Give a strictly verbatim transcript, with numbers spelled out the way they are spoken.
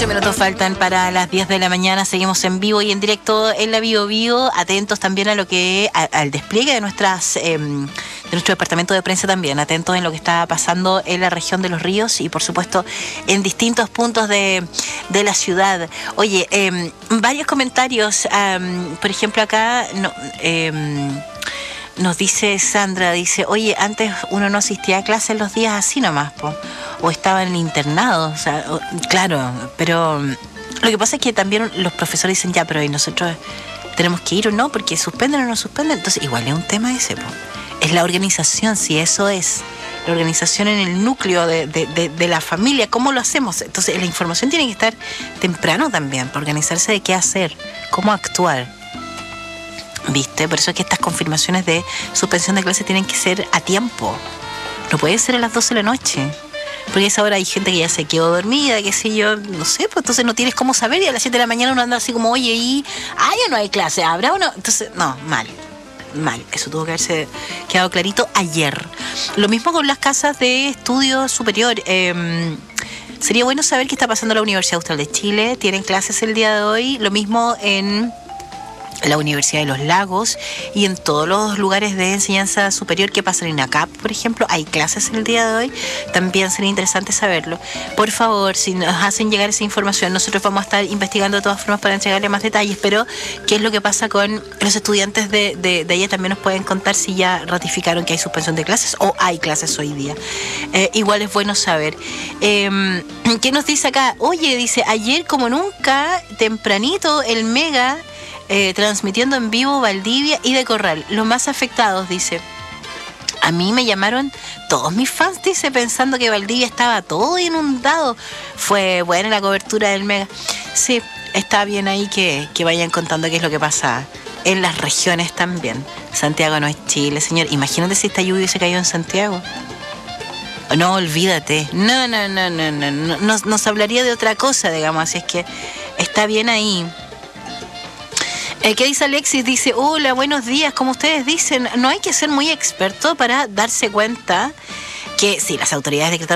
Ocho minutos faltan para las diez de la mañana. Seguimos en vivo y en directo en la Bio Bio. Atentos también a lo que a, al despliegue de nuestras eh, de nuestro departamento de prensa también. Atentos en lo que está pasando en la región de Los Ríos y por supuesto en distintos puntos de, de la ciudad. Oye, eh, varios comentarios. Um, por ejemplo, acá no, eh, nos dice Sandra, dice, oye, antes uno no asistía a clases los días así nomás, po. O estaba en el internado, o sea, o, claro, pero lo que pasa es que también los profesores dicen, ya, pero ¿y nosotros tenemos que ir o no? Porque suspenden o no suspenden, entonces igual es un tema ese, po. Es la organización, si eso es, la organización en el núcleo de, de, de, de la familia, ¿cómo lo hacemos? Entonces la información tiene que estar temprano también, para organizarse de qué hacer, cómo actuar. ¿Viste? Por eso es que estas confirmaciones de suspensión de clases tienen que ser a tiempo. No puede ser a las doce de la noche. Porque a esa hora hay gente que ya se quedó dormida, qué sé yo, no sé, pues entonces no tienes cómo saber y a las siete de la mañana uno anda así como, oye, y ah, ya no hay clase, ¿habrá o no? Entonces, no, mal, mal. Eso tuvo que haberse quedado clarito ayer. Lo mismo con las casas de estudio superior. Eh, sería bueno saber qué está pasando en la Universidad Austral de Chile. Tienen clases el día de hoy. Lo mismo en la Universidad de los Lagos y en todos los lugares de enseñanza superior que pasan en ACAP, por ejemplo, hay clases el día de hoy, también sería interesante saberlo. Por favor, si nos hacen llegar esa información, nosotros vamos a estar investigando de todas formas para entregarle más detalles, pero qué es lo que pasa con los estudiantes de, de, de ella, también nos pueden contar si ya ratificaron que hay suspensión de clases o hay clases hoy día. Eh, igual es bueno saber. Eh, ¿Qué nos dice acá? Oye, dice, ayer como nunca, tempranito, el Mega Eh, transmitiendo en vivo Valdivia y de Corral, los más afectados, dice. A mí me llamaron todos mis fans, dice, pensando que Valdivia estaba todo inundado. Fue buena la cobertura del Mega. Sí, está bien ahí que, que vayan contando qué es lo que pasa en las regiones también. Santiago no es Chile, señor. Imagínate si esta lluvia se cayó en Santiago. No, olvídate. No, no, no, no, no, no. Nos, nos hablaría de otra cosa, digamos, así es que está bien ahí. Eh, ¿Qué dice Alexis? Dice, hola, buenos días. Como ustedes dicen, no hay que ser muy experto para darse cuenta que sí, las autoridades decretaron